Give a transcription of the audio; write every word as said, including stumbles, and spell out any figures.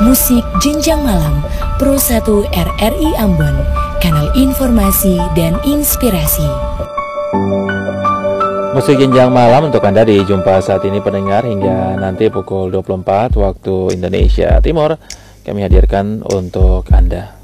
Musik Jenjang Malam Pro satu R R I Ambon, kanal informasi dan inspirasi. Musik Jenjang Malam untuk Anda dijumpa saat ini pendengar hingga nanti pukul dua puluh empat waktu Indonesia Timur kami hadirkan untuk Anda.